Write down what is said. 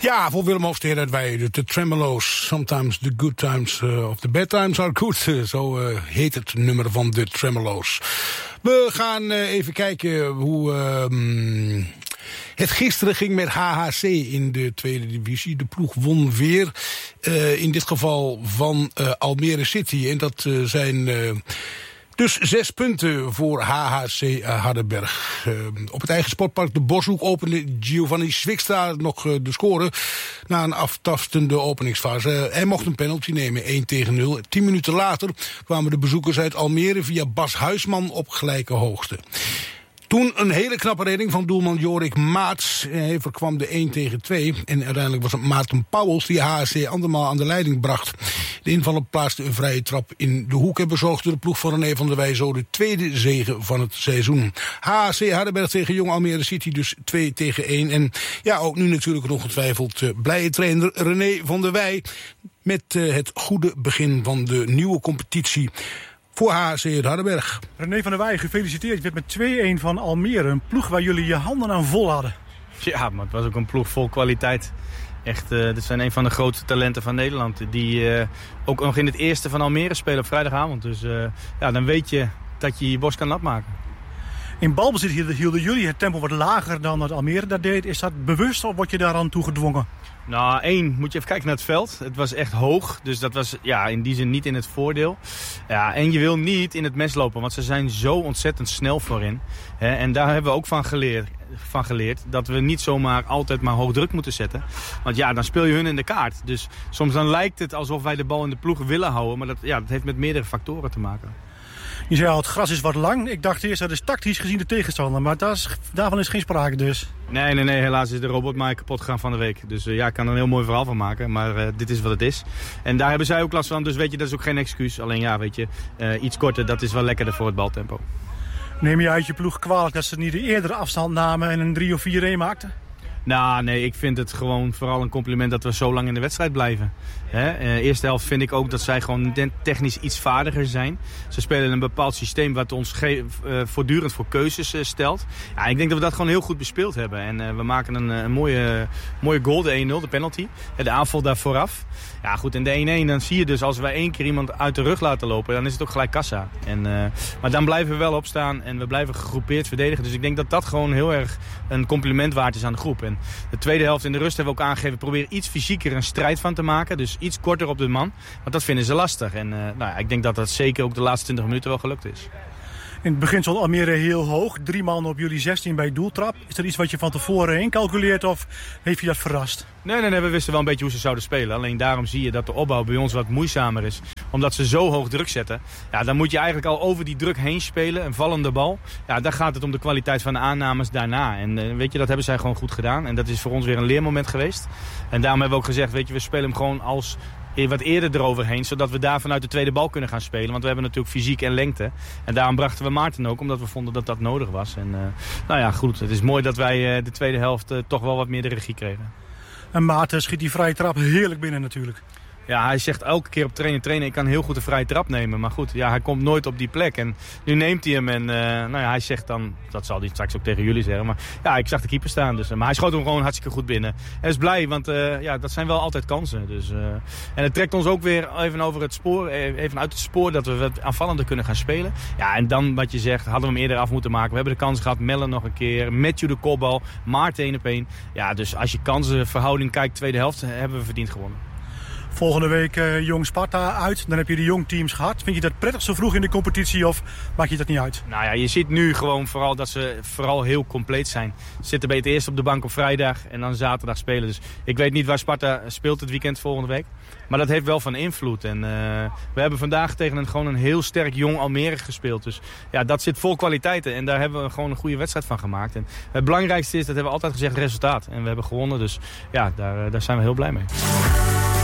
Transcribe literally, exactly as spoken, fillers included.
Ja, voor Willem Hofstede uit Weijden, de Tremolo's. Sometimes the good times uh, of the bad times are good. Uh, zo uh, heet het nummer van de Tremolo's. We gaan uh, even kijken hoe uh, het gisteren ging met H H C in de tweede divisie. De ploeg won weer, uh, in dit geval van uh, Almere City. En dat uh, zijn... Uh, Dus zes punten voor H H C Hardenberg. Uh, op het eigen sportpark De Boshoek opende Giovanni Zwikstra nog uh, de score na een aftastende openingsfase. Uh, hij mocht een penalty nemen, één tegen nul. Tien minuten later kwamen de bezoekers uit Almere via Bas Huisman op gelijke hoogte. Toen een hele knappe redding van doelman Jorik Maats. Hij voorkwam de één tegen twee. En uiteindelijk was het Maarten Pauwels die H H C andermaal aan de leiding bracht. De invaller plaatste een vrije trap in de hoek en bezorgde de ploeg van René van der Wij zo de tweede zege van het seizoen. H H C Hardenberg tegen Jong Almere City dus twee tegen één. En ja, ook nu natuurlijk ongetwijfeld uh, blije trainer René van der Wij met uh, het goede begin van de nieuwe competitie voor H H C Hardenberg. René van der Wij, gefeliciteerd. Je werd met twee-één van Almere. Een ploeg waar jullie je handen aan vol hadden. Ja, maar het was ook een ploeg vol kwaliteit. Echt, uh, dit zijn een van de grootste talenten van Nederland. Die uh, ook nog in het eerste van Almere spelen op vrijdagavond. Dus uh, ja, dan weet je dat je je borst kan nat maken. In balbezit hielden jullie het tempo wat lager dan dat Almere dat deed. Is dat bewust of word je daaraan toegedwongen? Nou, één, moet je even kijken naar het veld. Het was echt hoog, dus dat was ja, in die zin niet in het voordeel. Ja, en je wil niet in het mes lopen, want ze zijn zo ontzettend snel voorin. Hè, en daar hebben we ook van geleerd, van geleerd dat we niet zomaar altijd maar hoog druk moeten zetten. Want ja, dan speel je hun in de kaart. Dus soms dan lijkt het alsof wij de bal in de ploeg willen houden, maar dat, ja, dat heeft met meerdere factoren te maken. Je zei al, het gras is wat lang. Ik dacht eerst, dat is tactisch gezien de tegenstander. Maar dat is, daarvan is geen sprake dus. Nee, nee, nee. Helaas is de robot maar kapot gegaan van de week. Dus uh, ja, ik kan er een heel mooi verhaal van maken. Maar uh, dit is wat het is. En daar hebben zij ook last van. Dus weet je, dat is ook geen excuus. Alleen ja, weet je, uh, iets korter, dat is wel lekkerder voor het baltempo. Neem je uit je ploeg kwalijk dat ze niet de eerdere afstand namen en een drie of vier-één maakten? Nou, nee, ik vind het gewoon vooral een compliment dat we zo lang in de wedstrijd blijven. Hè? Uh, eerste helft vind ik ook dat zij gewoon technisch iets vaardiger zijn. Ze spelen een bepaald systeem wat ons ge- uh, voortdurend voor keuzes uh, stelt. Ja, ik denk dat we dat gewoon heel goed bespeeld hebben. En uh, we maken een, een mooie, mooie goal, de één nul, de penalty. De aanval daar vooraf. Ja goed, en de één-één, dan zie je dus als wij één keer iemand uit de rug laten lopen, dan is het ook gelijk kassa. En, uh, maar dan blijven we wel opstaan en we blijven gegroepeerd verdedigen. Dus ik denk dat dat gewoon heel erg een compliment waard is aan de groep. En de tweede helft in de rust hebben we ook aangegeven, proberen iets fysieker een strijd van te maken. Dus iets korter op de man. Want dat vinden ze lastig. En uh, nou ja, ik denk dat dat zeker ook de laatste twintig minuten wel gelukt is. In het begin stond Almere heel hoog. Drie man op jullie zestien bij doeltrap. Is er iets wat je van tevoren incalculeert of heeft je dat verrast? Nee, nee, nee, we wisten wel een beetje hoe ze zouden spelen. Alleen daarom zie je dat de opbouw bij ons wat moeizamer is. Omdat ze zo hoog druk zetten. Ja, dan moet je eigenlijk al over die druk heen spelen. Een vallende bal. Ja, daar gaat het om de kwaliteit van de aannames daarna. En uh, weet je, dat hebben zij gewoon goed gedaan. En dat is voor ons weer een leermoment geweest. En daarom hebben we ook gezegd, weet je, we spelen hem gewoon als wat eerder eroverheen, zodat we daar vanuit de tweede bal kunnen gaan spelen. Want we hebben natuurlijk fysiek en lengte. En daarom brachten we Maarten ook, omdat we vonden dat dat nodig was. En uh, nou ja, goed. Het is mooi dat wij uh, de tweede helft uh, toch wel wat meer de regie kregen. En Maarten schiet die vrije trap heerlijk binnen natuurlijk. Ja, hij zegt elke keer op trainen, trainen, ik kan heel goed een vrije trap nemen. Maar goed, ja, hij komt nooit op die plek. En nu neemt hij hem en uh, nou ja, hij zegt dan, dat zal hij straks ook tegen jullie zeggen. Maar ja, ik zag de keeper staan. Dus, maar hij schoot hem gewoon hartstikke goed binnen. En is blij, want uh, ja, dat zijn wel altijd kansen. Dus, uh, en het trekt ons ook weer even over het spoor, even uit het spoor dat we wat aanvallender kunnen gaan spelen. Ja, en dan wat je zegt, hadden we hem eerder af moeten maken. We hebben de kans gehad, Mellen nog een keer, Matthew de kopbal, Maarten één op één. Ja, dus als je kansenverhouding kijkt, tweede helft, hebben we verdiend gewonnen. Volgende week uh, Jong Sparta uit. Dan heb je de Jong teams gehad. Vind je dat prettig zo vroeg in de competitie of maakt je dat niet uit? Nou ja, je ziet nu gewoon vooral dat ze vooral heel compleet zijn. Ze zitten bij het eerst op de bank op vrijdag en dan zaterdag spelen. Dus ik weet niet waar Sparta speelt het weekend volgende week. Maar dat heeft wel van invloed. En uh, we hebben vandaag tegen een, gewoon een heel sterk Jong Almere gespeeld. Dus ja, dat zit vol kwaliteiten. En daar hebben we gewoon een goede wedstrijd van gemaakt. En het belangrijkste is, dat hebben we altijd gezegd, resultaat. En we hebben gewonnen. Dus ja, daar, daar zijn we heel blij mee.